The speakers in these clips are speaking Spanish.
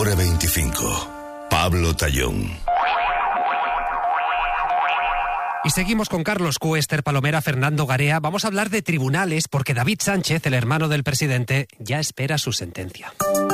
Hora 25. Pablo Tallón. Y seguimos con Carlos Q, Esther Palomera, Fernando Garea. Vamos a hablar de tribunales porque David Sánchez, el hermano del presidente, ya espera su sentencia.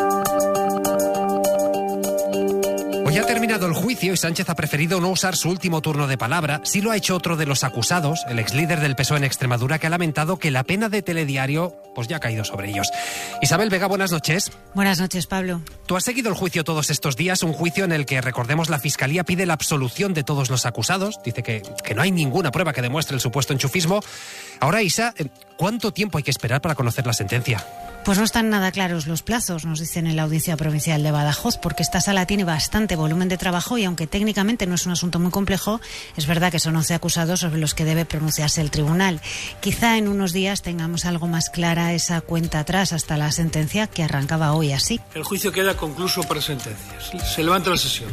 Hoy ha terminado el juicio y Sánchez ha preferido no usar su último turno de palabra. Sí lo ha hecho otro de los acusados, el exlíder del PSOE en Extremadura, que ha lamentado que la pena de Telediario pues ya ha caído sobre ellos. Isabel Vega, buenas noches. Buenas noches, Pablo. Tú has seguido el juicio todos estos días, un juicio en el que, recordemos, la Fiscalía pide la absolución de todos los acusados. Dice que no hay ninguna prueba que demuestre el supuesto enchufismo. Ahora, Isa, ¿cuánto tiempo hay que esperar para conocer la sentencia? Pues no están nada claros los plazos, nos dicen en la Audiencia Provincial de Badajoz, porque esta sala tiene bastante volumen de trabajo y aunque técnicamente no es un asunto muy complejo, es verdad que son 11 acusados sobre los que debe pronunciarse el tribunal. Quizá en unos días tengamos algo más clara esa cuenta atrás hasta la sentencia que arrancaba hoy así. El juicio queda concluso por sentencias. Se levanta la sesión.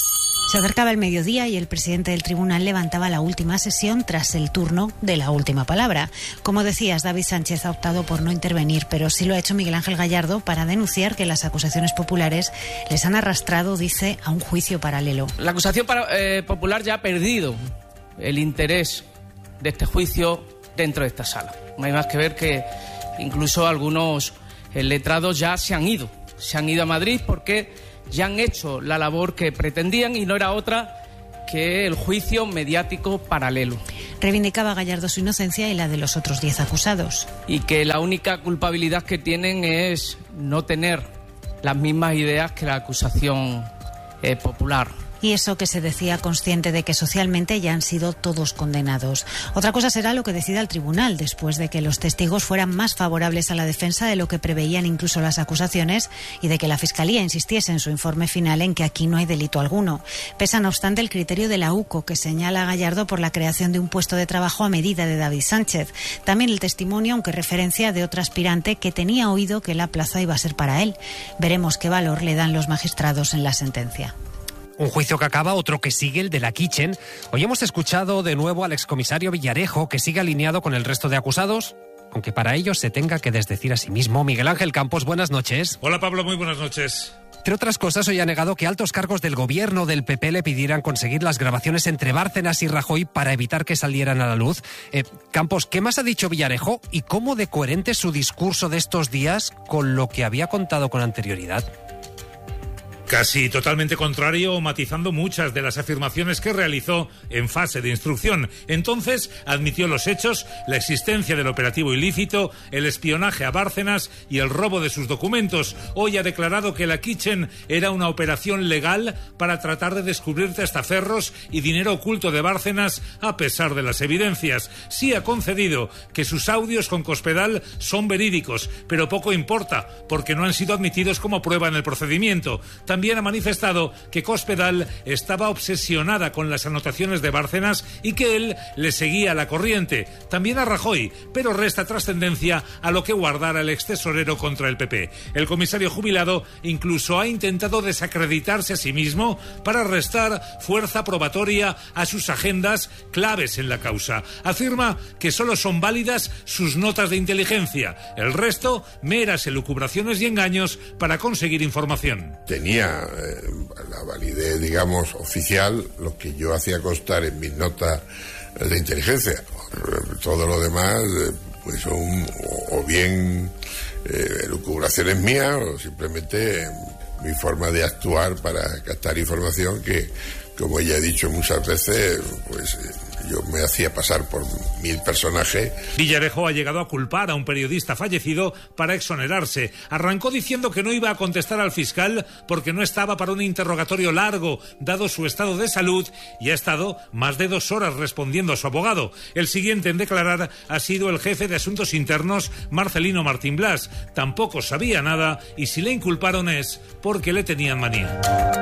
Se acercaba el mediodía y el presidente del tribunal levantaba la última sesión tras el turno de la última palabra. Como decías, David Sánchez ha optado por no intervenir, pero sí lo ha hecho Miguel Ángel Gallardo para denunciar que las acusaciones populares les han arrastrado, dice, a un juicio paralelo. La acusación popular ya ha perdido el interés de este juicio dentro de esta sala. No hay más que ver que incluso algunos letrados ya se han ido a Madrid porque ya han hecho la labor que pretendían y no era otra que el juicio mediático paralelo. Reivindicaba Gallardo su inocencia y la de los otros 10 acusados. Y que la única culpabilidad que tienen es no tener las mismas ideas que la acusación popular. Y eso que se decía consciente de que socialmente ya han sido todos condenados. Otra cosa será lo que decida el tribunal, después de que los testigos fueran más favorables a la defensa de lo que preveían incluso las acusaciones y de que la Fiscalía insistiese en su informe final en que aquí no hay delito alguno. Pesa, no obstante, el criterio de la UCO, que señala a Gallardo por la creación de un puesto de trabajo a medida de David Sánchez. También el testimonio, aunque referencia de otro aspirante que tenía oído que la plaza iba a ser para él. Veremos qué valor le dan los magistrados en la sentencia. Un juicio que acaba, otro que sigue, el de la Kitchen. Hoy hemos escuchado de nuevo al excomisario Villarejo, que sigue alineado con el resto de acusados, aunque para ello se tenga que desdecir a sí mismo. Miguel Ángel Campos, buenas noches. Hola Pablo, muy buenas noches. Entre otras cosas, hoy ha negado que altos cargos del gobierno del PP le pidieran conseguir las grabaciones entre Bárcenas y Rajoy para evitar que salieran a la luz. Campos, ¿qué más ha dicho Villarejo y cómo de coherente es su discurso de estos días con lo que había contado con anterioridad? Casi totalmente contrario o matizando muchas de las afirmaciones que realizó en fase de instrucción. Entonces admitió los hechos, la existencia del operativo ilícito, el espionaje a Bárcenas y el robo de sus documentos. Hoy ha declarado que la Kitchen era una operación legal para tratar de descubrir testaferros y dinero oculto de Bárcenas a pesar de las evidencias. Sí ha concedido que sus audios con Cospedal son verídicos, pero poco importa porque no han sido admitidos como prueba en el procedimiento. También ha manifestado que Cospedal estaba obsesionada con las anotaciones de Bárcenas y que él le seguía la corriente. También a Rajoy, pero resta trascendencia a lo que guardara el extesorero contra el PP. El comisario jubilado incluso ha intentado desacreditarse a sí mismo para restar fuerza probatoria a sus agendas claves en la causa. Afirma que solo son válidas sus notas de inteligencia. El resto, meras elucubraciones y engaños para conseguir información. Tenía la validez, digamos, oficial, lo que yo hacía constar en mis notas de inteligencia. Todo lo demás, pues son o bien elucubraciones mías o simplemente mi forma de actuar para captar información que, como ya he dicho muchas veces, pues yo me hacía pasar por 1000 personajes. Villarejo ha llegado a culpar a un periodista fallecido para exonerarse. Arrancó diciendo que no iba a contestar al fiscal porque no estaba para un interrogatorio largo, dado su estado de salud, y ha estado más de 2 horas respondiendo a su abogado. El siguiente en declarar ha sido el jefe de Asuntos Internos, Marcelino Martín Blas. Tampoco sabía nada y si le inculparon es porque le tenían manía.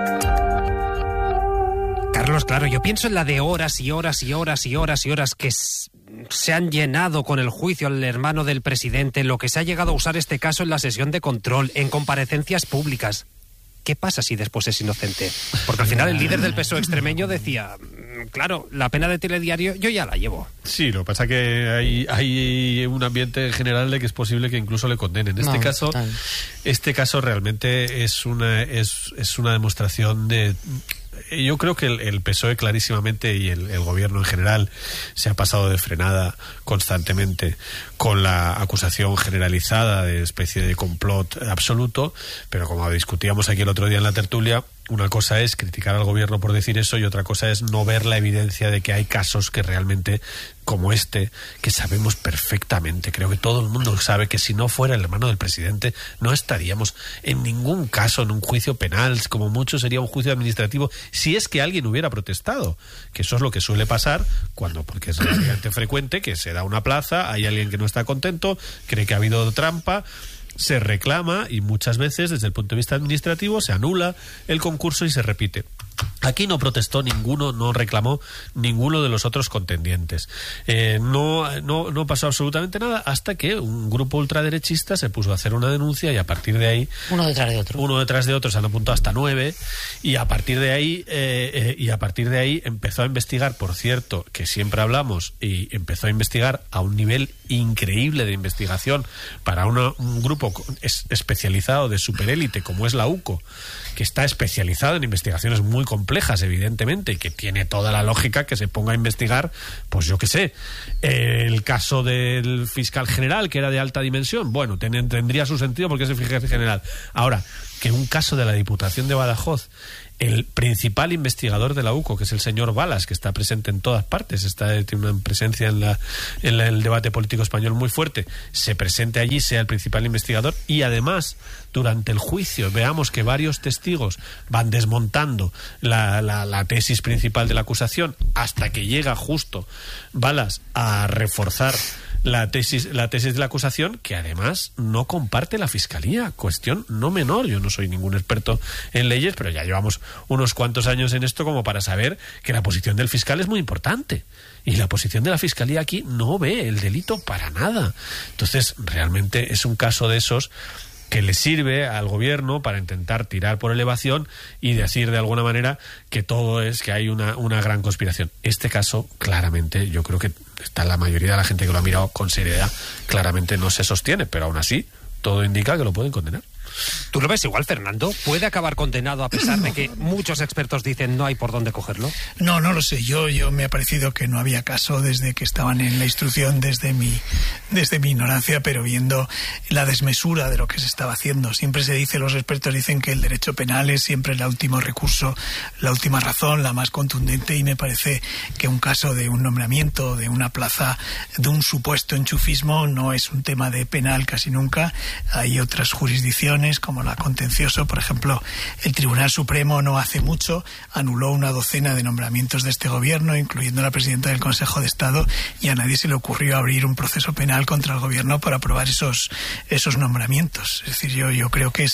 Carlos, claro, yo pienso en la de horas y horas y horas y horas y horas que se han llenado con el juicio al hermano del presidente, lo que se ha llegado a usar este caso en la sesión de control, en comparecencias públicas. ¿qué pasa si después es inocente? Porque al final el líder del PSOE extremeño decía, claro, la pena de telediario yo ya la llevo. Sí, lo que pasa es que hay un ambiente general de que es posible que incluso le condenen. Este caso realmente es una demostración de... Yo creo que el PSOE clarísimamente y el gobierno en general se ha pasado de frenada constantemente con la acusación generalizada de especie de complot absoluto, pero como discutíamos aquí el otro día en la tertulia, una cosa es criticar al gobierno por decir eso y otra cosa es no ver la evidencia de que hay casos que realmente, como este, que sabemos perfectamente, creo que todo el mundo sabe que si no fuera el hermano del presidente no estaríamos en ningún caso en un juicio penal, como mucho sería un juicio administrativo si es que alguien hubiera protestado, que eso es lo que suele pasar porque es relativamente frecuente que se da una plaza, hay alguien que no está contento, cree que ha habido trampa, se reclama y muchas veces desde el punto de vista administrativo se anula el concurso y se repite. Aquí no protestó ninguno, no reclamó ninguno de los otros contendientes. No pasó absolutamente nada hasta que un grupo ultraderechista se puso a hacer una denuncia y a partir de ahí... Uno detrás de otro, se han apuntado hasta 9 y a partir de ahí empezó a investigar, por cierto, que siempre hablamos, y empezó a investigar a un nivel increíble de investigación para un grupo especializado de superélite como es la UCO, que está especializado en investigaciones muy complejas, evidentemente, y que tiene toda la lógica que se ponga a investigar, pues yo qué sé, el caso del fiscal general, que era de alta dimensión, bueno, tendría su sentido porque es el fiscal general. Ahora, que un caso de la Diputación de Badajoz, el principal investigador de la UCO, que es el señor Balas, que está presente en todas partes, tiene una presencia en el debate político español muy fuerte, se presente allí, sea el principal investigador, y además durante el juicio veamos que varios testigos van desmontando la tesis principal de la acusación hasta que llega justo Balas a reforzar la tesis de la acusación, que además no comparte la Fiscalía, cuestión no menor. Yo no soy ningún experto en leyes, pero ya llevamos unos cuantos años en esto como para saber que la posición del fiscal es muy importante y la posición de la Fiscalía aquí no ve el delito para nada. Entonces realmente es un caso de esos que le sirve al gobierno para intentar tirar por elevación y decir de alguna manera que todo es que hay una gran conspiración. Este caso, claramente, yo creo que está la mayoría de la gente que lo ha mirado con seriedad, claramente no se sostiene, pero aún así todo indica que lo pueden condenar. ¿Tú lo ves igual, Fernando? ¿Puede acabar condenado a pesar de que muchos expertos dicen no hay por dónde cogerlo? No lo sé. Yo me ha parecido que no había caso desde que estaban en la instrucción, desde mi ignorancia, pero viendo la desmesura de lo que se estaba haciendo. Siempre se dice, los expertos dicen que el derecho penal es siempre el último recurso, la última razón, la más contundente, y me parece que un caso de un nombramiento, de una plaza, de un supuesto enchufismo, no es un tema de penal casi nunca. Hay otras jurisdicciones como la contencioso, por ejemplo, el Tribunal Supremo no hace mucho anuló una docena de nombramientos de este gobierno, incluyendo la presidenta del Consejo de Estado, y a nadie se le ocurrió abrir un proceso penal contra el gobierno por aprobar esos nombramientos. Es decir, yo creo que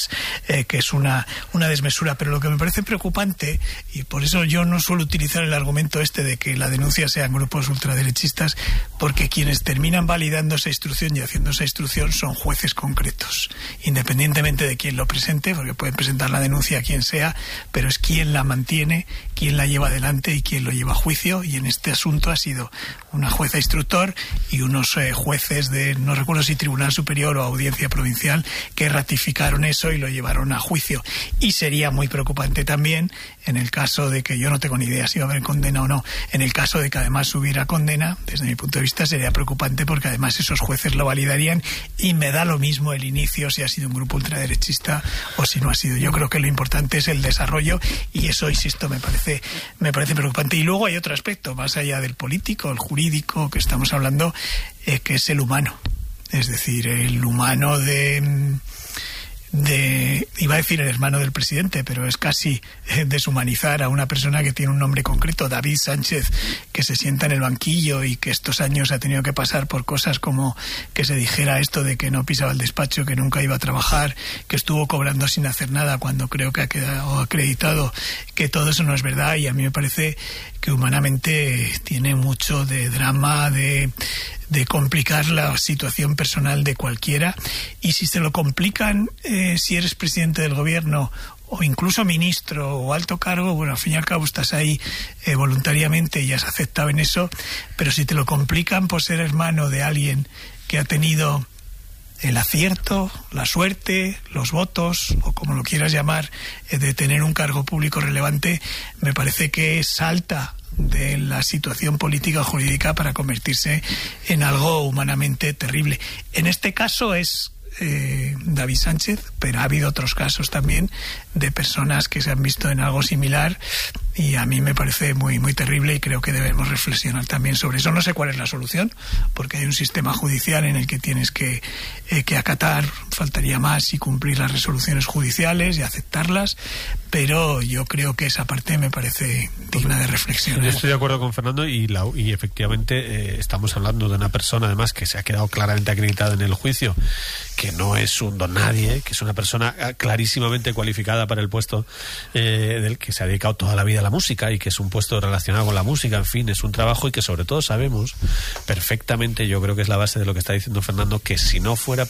es una desmesura, pero lo que me parece preocupante, y por eso yo no suelo utilizar el argumento de que la denuncia sean grupos ultraderechistas, porque quienes terminan validando esa instrucción y haciendo esa instrucción son jueces concretos, independientemente de quién lo presente, porque pueden presentar la denuncia a quien sea, pero es quien la mantiene, quien la lleva adelante y quien lo lleva a juicio, y en este asunto ha sido una jueza instructor y unos jueces de, no recuerdo si Tribunal Superior o Audiencia Provincial, que ratificaron eso y lo llevaron a juicio. Y sería muy preocupante también, en el caso de que yo no tengo ni idea si va a haber condena o no, en el caso de que además hubiera condena, desde mi punto de vista sería preocupante, porque además esos jueces lo validarían, y me da lo mismo el inicio, si ha sido un grupo ultraderechista o si no ha sido. Yo creo que lo importante es el desarrollo, y eso, insisto, me parece preocupante. Y luego hay otro aspecto, más allá del político, el jurídico que estamos hablando, que es el humano. Es decir, el humano iba a decir el hermano del presidente, pero es casi deshumanizar a una persona que tiene un nombre concreto, David Sánchez, que se sienta en el banquillo y que estos años ha tenido que pasar por cosas como que se dijera esto de que no pisaba el despacho, que nunca iba a trabajar, que estuvo cobrando sin hacer nada, cuando creo que ha quedado acreditado que todo eso no es verdad. Y a mí me parece que humanamente tiene mucho de drama, de complicar la situación personal de cualquiera, y si se lo complican si eres presidente del gobierno o incluso ministro o alto cargo, bueno, al fin y al cabo estás ahí voluntariamente y has aceptado en eso, pero si te lo complican por ser hermano de alguien que ha tenido el acierto, la suerte, los votos, o como lo quieras llamar, de tener un cargo público relevante, me parece que salta de la situación política o jurídica para convertirse en algo humanamente terrible. En este caso es David Sánchez, pero ha habido otros casos también de personas que se han visto en algo similar, y a mí me parece muy, muy terrible, y creo que debemos reflexionar también sobre eso. No sé cuál es la solución, porque hay un sistema judicial en el que tienes que acatar, faltaría más, y cumplir las resoluciones judiciales y aceptarlas, pero yo creo que esa parte me parece digna de reflexión. Estoy de acuerdo con Fernando, y efectivamente estamos hablando de una persona además que se ha quedado claramente acreditada en el juicio, que no es un don nadie, que es una persona clarísimamente cualificada para el puesto del que se ha dedicado toda la vida a la música, y que es un puesto relacionado con la música, en fin, es un trabajo, y que sobre todo sabemos perfectamente, yo creo que es la base de lo que está diciendo Fernando, que si no fuera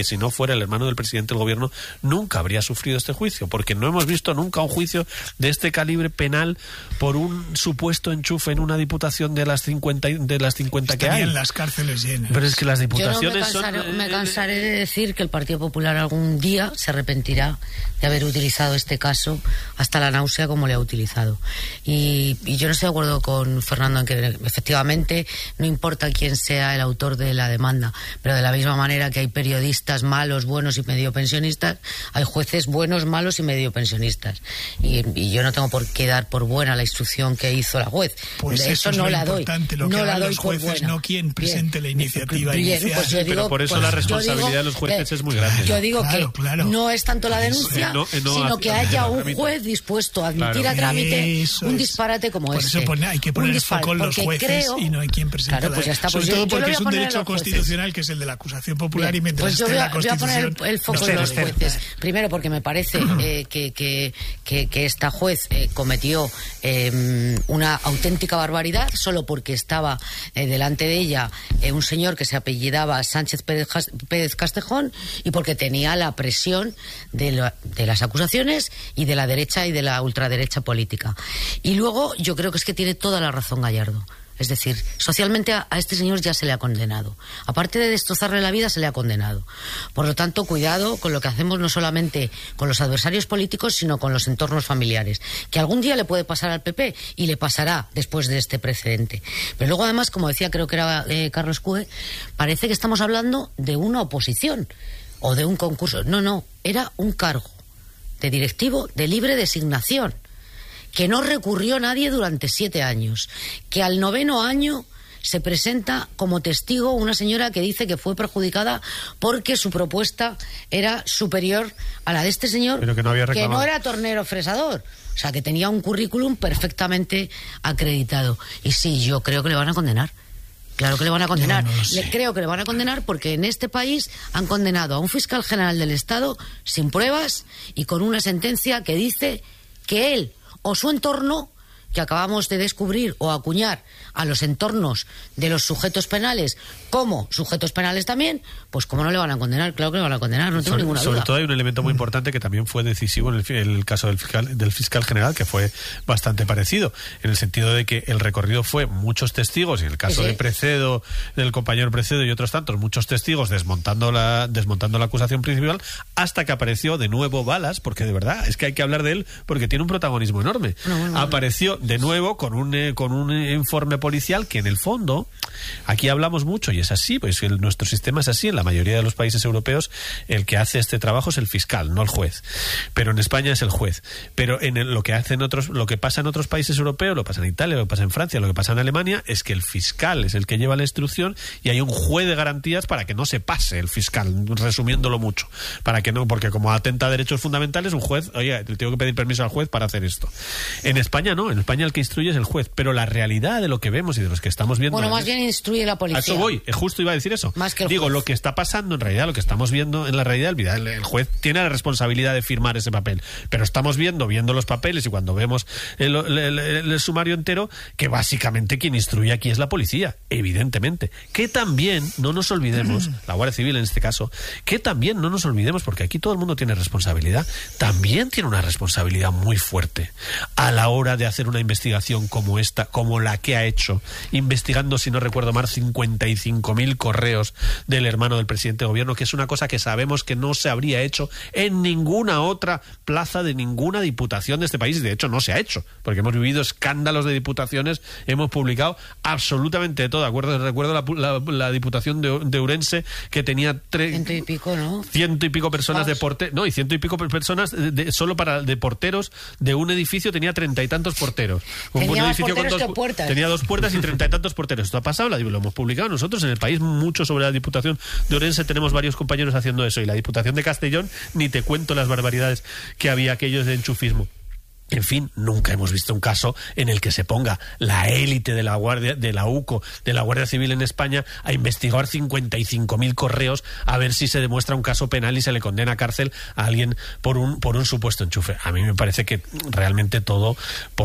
el hermano del presidente del gobierno, nunca habría sufrido este juicio, porque no hemos visto nunca un juicio de este calibre penal por un supuesto enchufe en una diputación de las 50 que hay. En las cárceles llenas. Pero es que las diputaciones me cansaré de decir que el Partido Popular algún día se arrepentirá de haber utilizado este caso hasta la náusea como le ha utilizado. Y yo no estoy de acuerdo con Fernando en que efectivamente no importa quién sea el autor de la demanda, pero de la misma manera que hay periodistas malos, buenos y medio pensionistas, hay jueces buenos, malos y medio pensionistas. Y yo no tengo por qué dar por buena la instrucción que hizo la juez. Pues de eso no es la doy. Lo que no la doy los jueces, por buena. no quien presente la iniciativa inicial. Pues yo digo, pero por eso la responsabilidad de los jueces es muy grande. Yo digo claro. No es tanto la denuncia, sino que haya un juez dispuesto a admitir a trámite un disparate como este. Por eso hay que poner el foco en los jueces y no en quien presenta. Claro, pues ya está. Sobre todo porque es un derecho constitucional que es el de la acusación popular. Bien, y mientras pues yo voy a poner el foco en los jueces. Primero porque me parece que esta juez cometió una auténtica barbaridad solo porque estaba delante de ella un señor que se apellidaba Sánchez Pérez Castejón, y porque tenía la presión de las acusaciones y de la derecha y de la ultraderecha política. Y luego yo creo que es que tiene toda la razón Gallardo. Es decir, socialmente a este señor ya se le ha condenado. Aparte de destrozarle la vida, se le ha condenado. Por lo tanto, cuidado con lo que hacemos, no solamente con los adversarios políticos, sino con los entornos familiares. Que algún día le puede pasar al PP, y le pasará después de este precedente. Pero luego, además, como decía, creo que era Carlos Cue, parece que estamos hablando de una oposición o de un concurso. No, era un cargo de directivo de libre designación, que no recurrió nadie durante 7 años, que al 9º año se presenta como testigo una señora que dice que fue perjudicada porque su propuesta era superior a la de este señor, pero que no era tornero fresador. O sea, que tenía un currículum perfectamente acreditado. Y sí, yo creo que le van a condenar. Claro que le van a condenar. Creo que le van a condenar porque en este país han condenado a un fiscal general del Estado sin pruebas y con una sentencia que dice que él o su entorno, que acabamos de descubrir o acuñar a los entornos de los sujetos penales como sujetos penales también, pues ¿cómo no le van a condenar? Claro que le van a condenar, no tengo ninguna duda. Sobre todo hay un elemento muy importante que también fue decisivo en el caso del fiscal general, que fue bastante parecido, en el sentido de que el recorrido fue muchos testigos, y en el caso de Precedo, del compañero Precedo y otros tantos, muchos testigos desmontando la acusación principal, hasta que apareció de nuevo Balas, porque de verdad es que hay que hablar de él porque tiene un protagonismo enorme. Apareció de nuevo con un informe policial que en el fondo, aquí hablamos mucho y es así, pues nuestro sistema es así, en la mayoría de los países europeos el que hace este trabajo es el fiscal, no el juez, pero en España es el juez. Pero lo que pasa en otros países europeos, lo pasa en Italia, lo que pasa en Francia, lo que pasa en Alemania, es que el fiscal es el que lleva la instrucción y hay un juez de garantías para que no se pase el fiscal, resumiéndolo mucho, porque como atenta a derechos fundamentales, un juez, oye, le tengo que pedir permiso al juez para hacer esto. En España no, en España España el que instruye es el juez, pero la realidad de lo que vemos y de los que estamos viendo... Bueno, más bien instruye la policía. A eso voy, justo iba a decir eso. Más que el Digo, juez. lo que está pasando en realidad, lo que estamos viendo en la realidad, el juez tiene la responsabilidad de firmar ese papel, pero estamos viendo los papeles y cuando vemos el sumario entero, que básicamente quien instruye aquí es la policía, evidentemente. Que también, no nos olvidemos, la Guardia Civil en este caso, que también no nos olvidemos, porque aquí todo el mundo tiene responsabilidad, también tiene una responsabilidad muy fuerte a la hora de hacer una investigación como esta, como la que ha hecho, investigando, si no recuerdo mal, 55.000 correos del hermano del presidente de gobierno, que es una cosa que sabemos que no se habría hecho en ninguna otra plaza de ninguna diputación de este país. De hecho, no se ha hecho, porque hemos vivido escándalos de diputaciones, hemos publicado absolutamente de todo. Recuerdo la diputación de Ourense, que tenía 100 y pico, ¿no? 100 y pico personas de porteros, no, y 100 y pico personas solo de porteros de un edificio, tenía 30 y tantos porteros. Tenía más porteros que puertas. Tenía 2 puertas y 30 y tantos porteros. Esto ha pasado, lo hemos publicado nosotros en el país mucho sobre la diputación de Ourense, tenemos varios compañeros haciendo eso, y la diputación de Castellón, ni te cuento las barbaridades que había aquellos de enchufismo. En fin, nunca hemos visto un caso en el que se ponga la élite de la Guardia, de la UCO, de la Guardia Civil en España, a investigar 55.000 correos a ver si se demuestra un caso penal y se le condena a cárcel a alguien por un supuesto enchufe. A mí me parece que realmente todo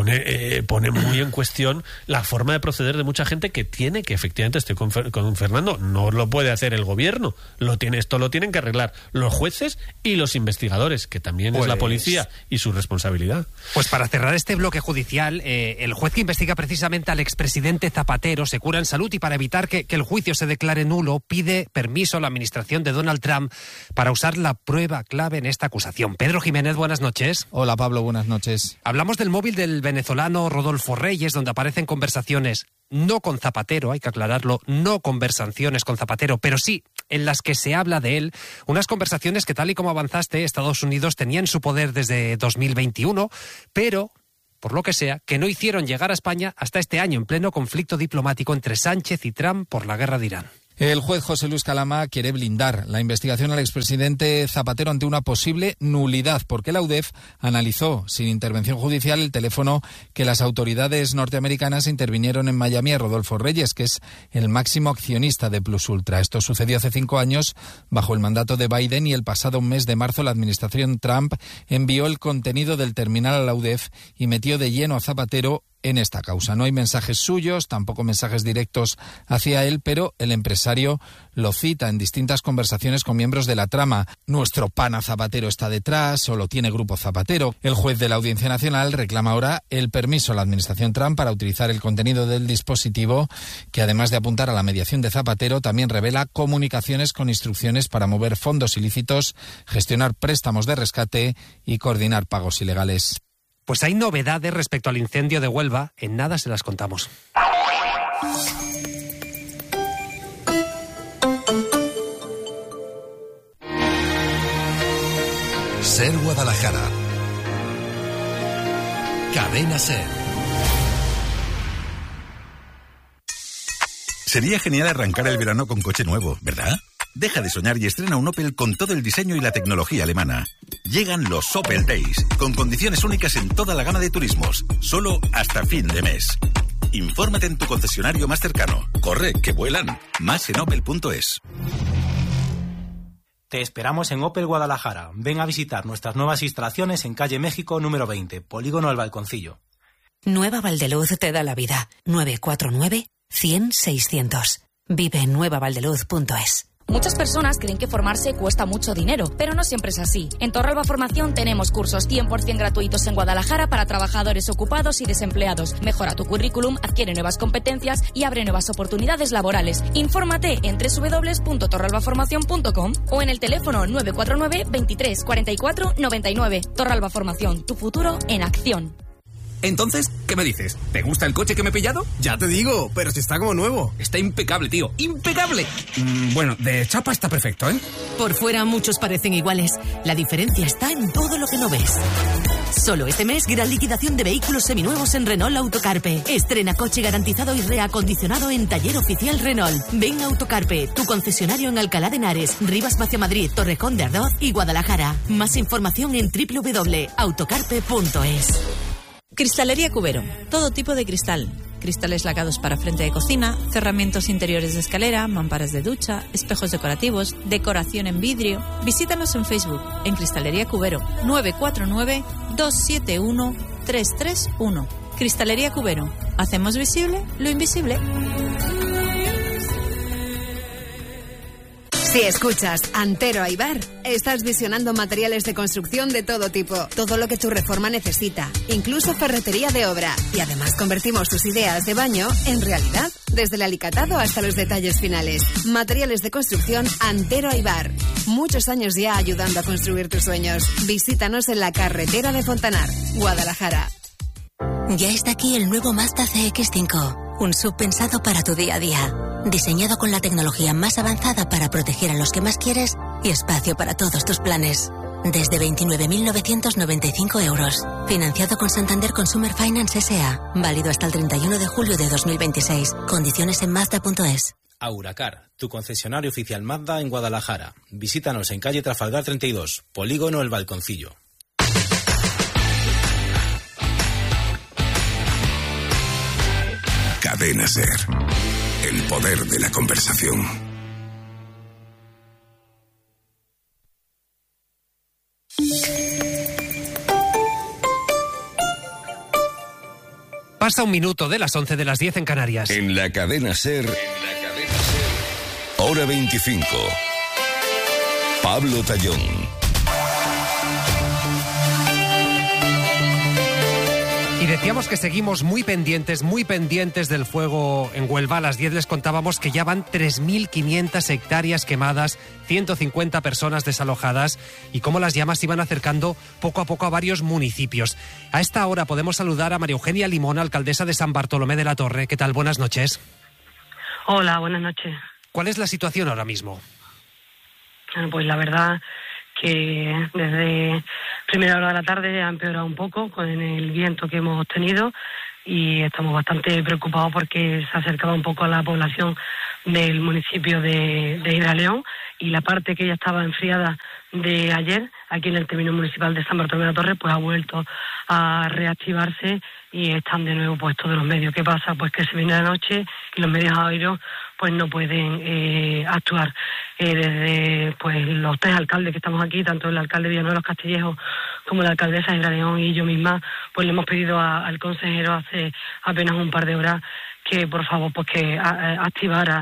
pone muy en cuestión la forma de proceder de mucha gente que efectivamente, estoy con Fernando, no lo puede hacer el gobierno, esto lo tienen que arreglar los jueces y los investigadores, que también es la policía y su responsabilidad. Pues para cerrar este bloque judicial, el juez que investiga precisamente al expresidente Zapatero se cura en salud y para evitar que el juicio se declare nulo, pide permiso a la administración de Donald Trump para usar la prueba clave en esta acusación. Pedro Jiménez, buenas noches. Hola Pablo, buenas noches. Hablamos del móvil del venezolano Rodolfo Reyes, donde aparecen conversaciones no con Zapatero, hay que aclararlo, no conversaciones con Zapatero, pero sí en las que se habla de él, unas conversaciones que, tal y como avanzaste, Estados Unidos tenía en su poder desde 2021, pero, por lo que sea, que no hicieron llegar a España hasta este año, en pleno conflicto diplomático entre Sánchez y Trump por la guerra de Irán. El juez José Luis Calama quiere blindar la investigación al expresidente Zapatero ante una posible nulidad, porque la UDEF analizó sin intervención judicial el teléfono que las autoridades norteamericanas intervinieron en Miami a Rodolfo Reyes, que es el máximo accionista de Plus Ultra. Esto sucedió hace 5 años bajo el mandato de Biden y el pasado mes de marzo la administración Trump envió el contenido del terminal a la UDEF y metió de lleno a Zapatero en esta causa. No hay mensajes suyos, tampoco mensajes directos hacia él, pero el empresario lo cita en distintas conversaciones con miembros de la trama. Nuestro pana Zapatero está detrás, o lo tiene Grupo Zapatero. El juez de la Audiencia Nacional reclama ahora el permiso a la administración Trump para utilizar el contenido del dispositivo, que además de apuntar a la mediación de Zapatero, también revela comunicaciones con instrucciones para mover fondos ilícitos, gestionar préstamos de rescate y coordinar pagos ilegales. Pues hay novedades respecto al incendio de Huelva, en nada se las contamos. Ser Guadalajara. Cadena Ser. Sería genial arrancar el verano con coche nuevo, ¿verdad? Deja de soñar y estrena un Opel con todo el diseño y la tecnología alemana. Llegan los Opel Days, con condiciones únicas en toda la gama de turismos, solo hasta fin de mes. Infórmate en tu concesionario más cercano. Corre, que vuelan. Más en opel.es. Te esperamos en Opel Guadalajara. Ven a visitar nuestras nuevas instalaciones en calle México número 20, Polígono El Balconcillo. Nueva Valdeluz te da la vida. 949-100-600. Vive en nuevavaldeluz.es. Muchas personas creen que formarse cuesta mucho dinero, pero no siempre es así. En Torralba Formación tenemos cursos 100% gratuitos en Guadalajara para trabajadores ocupados y desempleados. Mejora tu currículum, adquiere nuevas competencias y abre nuevas oportunidades laborales. Infórmate en www.torralbaformacion.com o en el teléfono 949 23 44 99. Torralba Formación, tu futuro en acción. Entonces, ¿qué me dices? ¿Te gusta el coche que me he pillado? Ya te digo, pero si está como nuevo. Está impecable, tío. ¡Impecable! Bueno, de chapa está perfecto, ¿eh? Por fuera muchos parecen iguales. La diferencia está en todo lo que no ves. Solo este mes, gran liquidación de vehículos seminuevos en Renault Autocarpe. Estrena coche garantizado y reacondicionado en Taller Oficial Renault. Ven a Autocarpe, tu concesionario en Alcalá de Henares, Rivas Vacia Madrid, Torrejón de Ardoz y Guadalajara. Más información en www.autocarpe.es. Cristalería Cubero, todo tipo de cristal. Cristales lacados para frente de cocina, cerramientos interiores de escalera, mamparas de ducha, espejos decorativos, decoración en vidrio. Visítanos en Facebook, en Cristalería Cubero, 949-271-331. Cristalería Cubero, hacemos visible lo invisible. Si escuchas Antero Aybar, estás visionando materiales de construcción de todo tipo, todo lo que tu reforma necesita, incluso ferretería de obra. Y además convertimos tus ideas de baño en realidad, desde el alicatado hasta los detalles finales. Materiales de construcción Antero Aybar. Muchos años ya ayudando a construir tus sueños. Visítanos en la carretera de Fontanar, Guadalajara. Ya está aquí el nuevo Mazda CX-5, un SUV pensado para tu día a día. Diseñado con la tecnología más avanzada para proteger a los que más quieres y espacio para todos tus planes. Desde 29.995 euros. Financiado con Santander Consumer Finance S.A. Válido hasta el 31 de julio de 2026. Condiciones en Mazda.es. Auracar, tu concesionario oficial Mazda en Guadalajara. Visítanos en calle Trafalgar 32, Polígono El Balconcillo. Cadena SER. El poder de la conversación. Pasa un minuto de las 11 de las 10 en Canarias. En la cadena SER, hora 25. Pablo Tallón. Y decíamos que seguimos muy pendientes del fuego en Huelva. A las 10 les contábamos que ya van 3.500 hectáreas quemadas, 150 personas desalojadas y cómo las llamas se iban acercando poco a poco a varios municipios. A esta hora podemos saludar a María Eugenia Limón, alcaldesa de San Bartolomé de la Torre. ¿Qué tal? Buenas noches. Hola, buenas noches. ¿Cuál es la situación ahora mismo? Pues la verdad que desde primera hora de la tarde ha empeorado un poco con el viento que hemos tenido y estamos bastante preocupados porque se ha acercado un poco a la población del municipio de Hidraleón y la parte que ya estaba enfriada de ayer, aquí en el término municipal de San Bartolomé de la Torre, pues ha vuelto a reactivarse y están de nuevo pues todos los medios. ¿Qué pasa? Pues que se viene la noche y los medios aéreos pues no pueden actuar. Desde pues los tres alcaldes que estamos aquí, tanto el alcalde Villanueva de los Castillejos como la alcaldesa de Hidraleón y yo misma, pues le hemos pedido al consejero hace apenas un par de horas que por favor pues que activara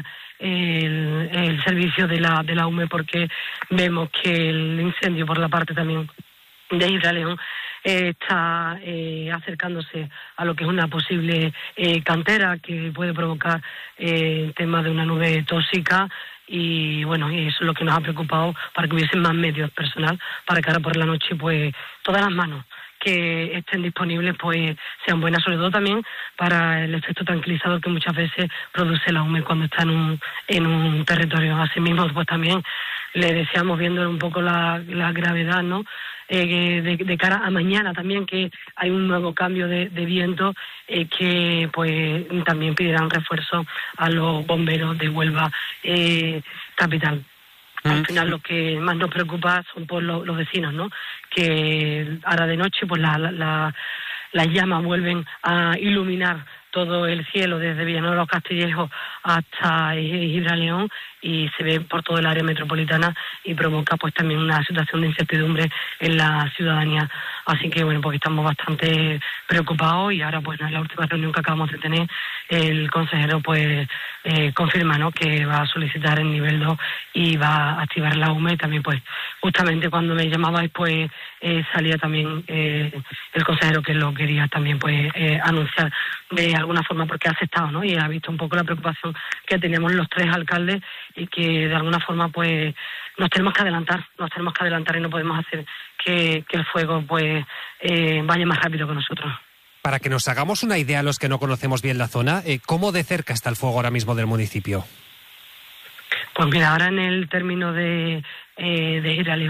el servicio de la UME, porque vemos que el incendio por la parte también de Hidraleón está acercándose a lo que es una posible cantera que puede provocar el tema de una nube tóxica y bueno, y eso es lo que nos ha preocupado para que hubiesen más medios personal para que ahora por la noche pues todas las manos que estén disponibles pues sean buenas, sobre todo también para el efecto tranquilizador que muchas veces produce la UME cuando está en un territorio. Asimismo pues también le deseamos, viendo un poco la gravedad, ¿no? De cara a mañana también, que hay un nuevo cambio de viento, que pues también pedirán refuerzo a los bomberos de Huelva capital. Al final lo que más nos preocupa son por los vecinos, ¿no? Que ahora de noche pues las llamas vuelven a iluminar todo el cielo desde Villanueva de los Castillejos hasta Hidraleón y se ve por todo el área metropolitana y provoca pues también una situación de incertidumbre en la ciudadanía. Así que bueno, porque estamos bastante preocupados y ahora pues en la última reunión que acabamos de tener el consejero pues confirma, ¿no?, que va a solicitar el nivel 2 y va a activar la UME. También pues justamente cuando me llamabais pues salía también el consejero que lo quería también pues anunciar de alguna forma, porque ha aceptado, ¿no?, y ha visto un poco la preocupación que teníamos los tres alcaldes y que de alguna forma pues nos tenemos que adelantar y no podemos hacer que el fuego pues vaya más rápido que nosotros. Para que nos hagamos una idea, los que no conocemos bien la zona, ¿cómo de cerca está el fuego ahora mismo del municipio? Pues mira, ahora en el término de Hidraleón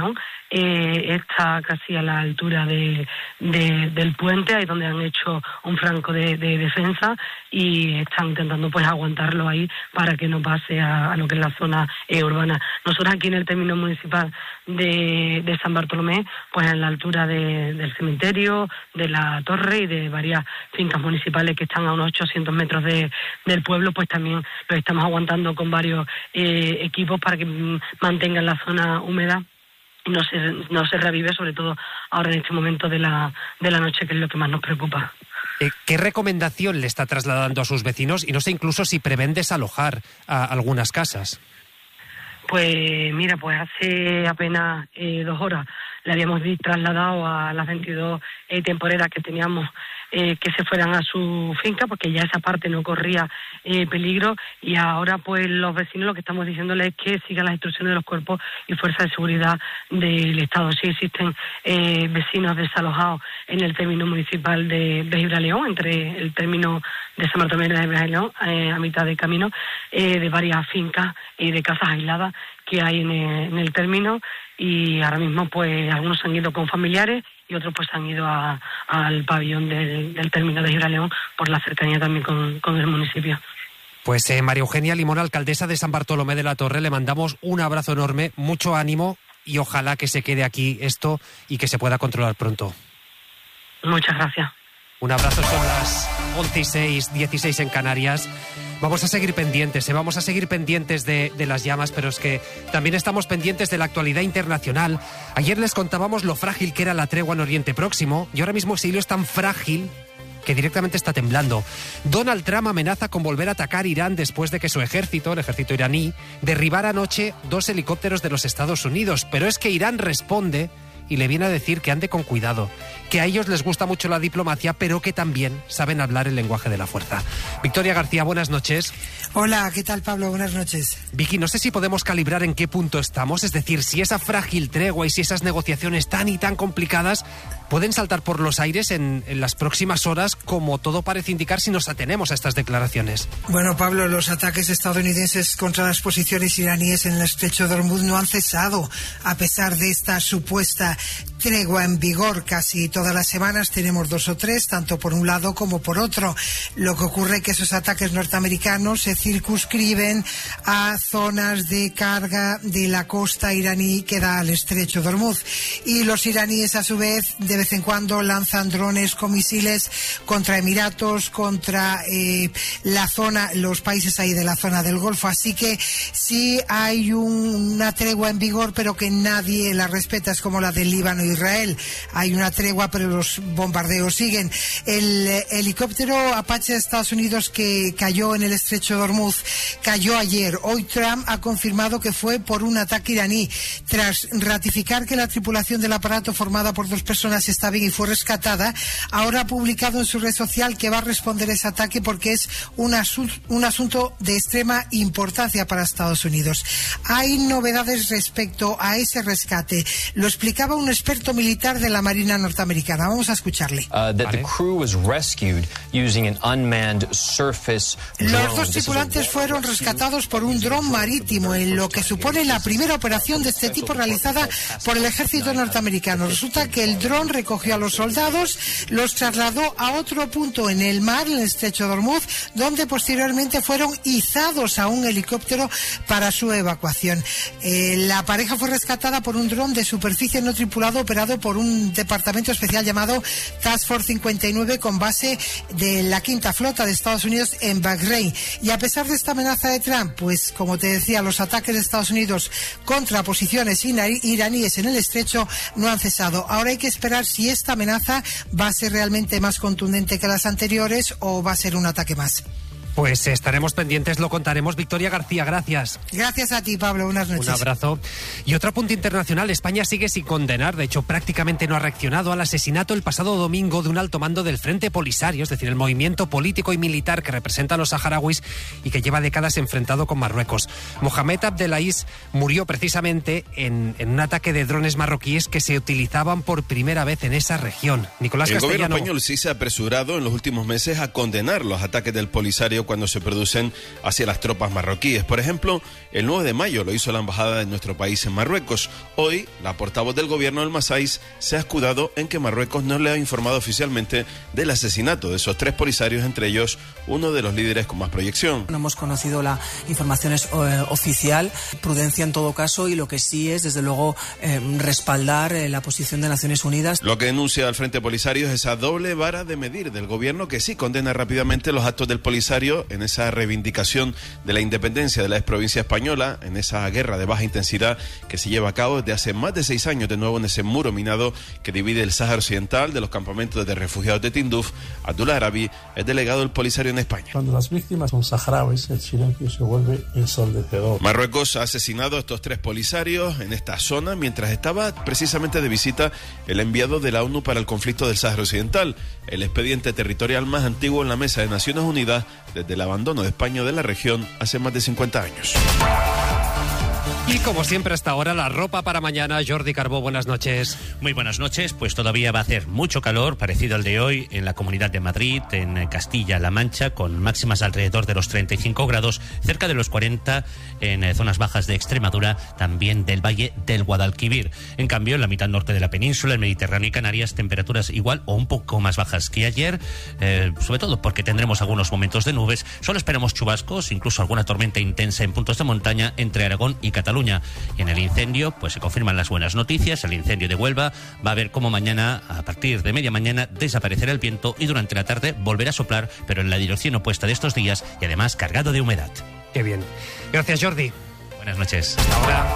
está casi a la altura del puente, ahí donde han hecho un franco de defensa, y están intentando pues aguantarlo ahí para que no pase a lo que es la zona urbana. Nosotros aquí en el término municipal de San Bartolomé, pues en la altura del cementerio, de la torre y de varias fincas municipales que están a unos 800 metros del pueblo, pues también lo estamos aguantando con varios equipos para que mantengan la zona húmeda y no se revive, sobre todo ahora en este momento de la noche, que es lo que más nos preocupa. ¿Qué recomendación le está trasladando a sus vecinos? Y no sé incluso si prevén desalojar a algunas casas. Pues mira, pues hace apenas 2 horas le habíamos trasladado a las 22 temporeras que teníamos que se fueran a su finca, porque ya esa parte no corría peligro, y ahora pues los vecinos lo que estamos diciéndoles es que sigan las instrucciones de los cuerpos y fuerzas de seguridad del Estado. Sí existen vecinos desalojados en el término municipal de Gibraleón, entre el término de San Bartolomé y de Gibraleón, a mitad de camino, de varias fincas y de casas aisladas que hay en el término, y ahora mismo pues algunos han ido con familiares y otros pues han ido al pabellón del término de Gibraleón por la cercanía también con el municipio. Pues María Eugenia Limón, alcaldesa de San Bartolomé de la Torre, le mandamos un abrazo enorme, mucho ánimo y ojalá que se quede aquí esto y que se pueda controlar pronto. Muchas gracias. Un abrazo, son las 11:06, 16 en Canarias. Vamos a seguir pendientes, vamos a seguir pendientes de las llamas, pero es que también estamos pendientes de la actualidad internacional. Ayer les contábamos lo frágil que era la tregua en Oriente Próximo, y ahora mismo ese hilo es tan frágil que directamente está temblando. Donald Trump amenaza con volver a atacar Irán después de que su ejército, el ejército iraní, derribara anoche 2 helicópteros de los Estados Unidos. Pero es que Irán responde y le viene a decir que ande con cuidado, que a ellos les gusta mucho la diplomacia, pero que también saben hablar el lenguaje de la fuerza. Victoria García, buenas noches. Hola, ¿qué tal, Pablo? Buenas noches. Vicky, no sé si podemos calibrar en qué punto estamos, es decir, si esa frágil tregua y si esas negociaciones tan y tan complicadas pueden saltar por los aires en las próximas horas, como todo parece indicar si nos atenemos a estas declaraciones. Bueno, Pablo, los ataques estadounidenses contra las posiciones iraníes en el estrecho de Hormuz no han cesado, a pesar de esta supuesta tregua en vigor. Casi todas las semanas tenemos 2 o 3, tanto por un lado como por otro. Lo que ocurre es que esos ataques norteamericanos se circunscriben a zonas de carga de la costa iraní que da al estrecho de Hormuz, y los iraníes a su vez de vez en cuando lanzan drones con misiles contra Emiratos, contra la zona, los países ahí de la zona del Golfo. Así que sí hay una tregua en vigor, pero que nadie la respeta. Es como la del Líbano e Israel. Hay una tregua, pero los bombardeos siguen. El helicóptero Apache de Estados Unidos que cayó en el estrecho de Hormuz cayó ayer. Hoy Trump ha confirmado que fue por un ataque iraní, tras ratificar que la tripulación del aparato, formada por 2 personas, está bien y fue rescatada. Ahora ha publicado en su red social que va a responder a ese ataque porque es un asunto de extrema importancia para Estados Unidos. Hay novedades respecto a ese rescate. Lo explicaba un experto militar de la Marina norteamericana. Vamos a escucharle. Los 2 tripulantes fueron rescatados por un dron marítimo, en lo que supone la primera operación de este tipo realizada por el ejército norteamericano. Resulta que el dron recogió a los soldados, los trasladó a otro punto en el mar, en el estrecho de Hormuz, donde posteriormente fueron izados a un helicóptero para su evacuación. La pareja fue rescatada por un dron de superficie no tripulado operado por un departamento especial llamado Task Force 59 con base de la 5ª Flota de Estados Unidos en Bahrein. Y a pesar de esta amenaza de Trump, pues como te decía, los ataques de Estados Unidos contra posiciones iraníes en el estrecho no han cesado. Ahora hay que esperar si esta amenaza va a ser realmente más contundente que las anteriores o va a ser un ataque más. Pues estaremos pendientes, lo contaremos. Victoria García, gracias. Gracias a ti, Pablo. Buenas noches. Un abrazo. Y otro punto internacional, España sigue sin condenar, de hecho prácticamente no ha reaccionado al asesinato el pasado domingo de un alto mando del Frente Polisario, es decir, el movimiento político y militar que representa a los saharauis y que lleva décadas enfrentado con Marruecos. Mohamed Abdelaziz murió precisamente en un ataque de drones marroquíes que se utilizaban por primera vez en esa región. Nicolás Castellano. El gobierno español sí se ha apresurado en los últimos meses a condenar los ataques del Polisario cuando se producen hacia las tropas marroquíes. Por ejemplo, el 9 de mayo lo hizo la embajada de nuestro país en Marruecos. Hoy, la portavoz del gobierno del Masais se ha escudado en que Marruecos no le ha informado oficialmente del asesinato de esos 3 polisarios, entre ellos uno de los líderes con más proyección. No hemos conocido la información oficial, prudencia en todo caso, y lo que sí es, desde luego, respaldar la posición de Naciones Unidas. Lo que denuncia al Frente Polisario es esa doble vara de medir del gobierno, que sí condena rápidamente los actos del Polisario en esa reivindicación de la independencia de la exprovincia española, en esa guerra de baja intensidad que se lleva a cabo desde hace más de 6 años, de nuevo en ese muro minado que divide el Sáhara Occidental de los campamentos de refugiados de Tinduf. Abdullah Arabi es delegado del Polisario en España. Cuando las víctimas son saharauis, el silencio se vuelve ensordecedor. Marruecos ha asesinado a estos 3 polisarios en esta zona mientras estaba precisamente de visita el enviado de la ONU para el conflicto del Sáhara Occidental, el expediente territorial más antiguo en la Mesa de Naciones Unidas desde el abandono de España de la región hace más de 50 años. Y como siempre hasta ahora, la ropa para mañana. Jordi Carbó, buenas noches. Muy buenas noches. Pues todavía va a hacer mucho calor, parecido al de hoy, en la Comunidad de Madrid, en Castilla-La Mancha, con máximas alrededor de los 35 grados, cerca de los 40 en zonas bajas de Extremadura, también del Valle del Guadalquivir. En cambio, en la mitad norte de la península, el Mediterráneo y Canarias, temperaturas igual o un poco más bajas que ayer, sobre todo porque tendremos algunos momentos de nubes. Solo esperamos chubascos, incluso alguna tormenta intensa en puntos de montaña entre Aragón y Cataluña. Y en el incendio, pues se confirman las buenas noticias. El incendio de Huelva va a ver cómo mañana, a partir de media mañana, desaparecerá el viento y durante la tarde volverá a soplar, pero en la dirección opuesta de estos días y además cargado de humedad. Qué bien. Gracias, Jordi. Buenas noches. Hasta ahora.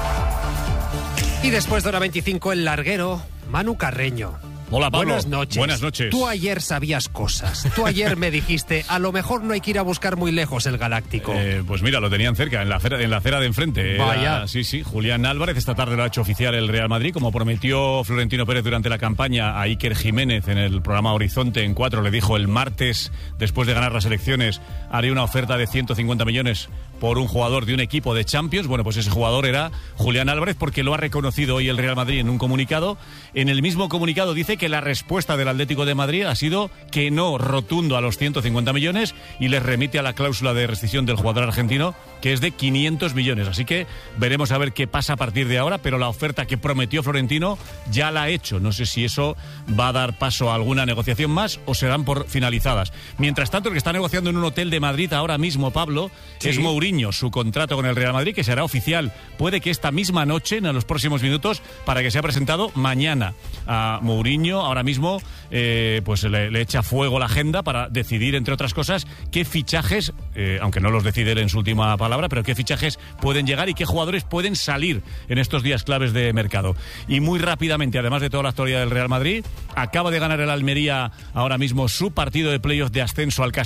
Y después de hora 25, el larguero, Manu Carreño. Hola, Pablo. Buenas noches. Buenas noches. Tú ayer sabías cosas. Tú ayer me dijiste, a lo mejor no hay que ir a buscar muy lejos el Galáctico. Pues mira, lo tenían cerca, en la acera de enfrente. Vaya. Sí. Julián Álvarez, esta tarde lo ha hecho oficial el Real Madrid, como prometió Florentino Pérez durante la campaña a Iker Jiménez en el programa Horizonte en 4. Le dijo el martes, después de ganar las elecciones, haré una oferta de 150 millones por un jugador de un equipo de Champions. Bueno, pues ese jugador era Julián Álvarez, porque lo ha reconocido hoy el Real Madrid en un comunicado. En el mismo comunicado dice que la respuesta del Atlético de Madrid ha sido que no rotundo a los 150 millones y les remite a la cláusula de rescisión del jugador argentino, que es de 500 millones. Así que veremos a ver qué pasa a partir de ahora, pero la oferta que prometió Florentino ya la ha hecho. No sé si eso va a dar paso a alguna negociación más o se dan por finalizadas. Mientras tanto, el que está negociando en un hotel de Madrid ahora mismo, Pablo, es Mourinho, su contrato con el Real Madrid, que será oficial, puede que esta misma noche, en los próximos minutos, para que sea presentado mañana. A Mourinho ahora mismo pues le echa fuego la agenda para decidir, entre otras cosas, qué fichajes, aunque no los decide él en su última palabra, pero qué fichajes pueden llegar y qué jugadores pueden salir en estos días claves de mercado. Y muy rápidamente, además de toda la actualidad del Real Madrid, acaba de ganar el Almería ahora mismo su partido de playoff de ascenso al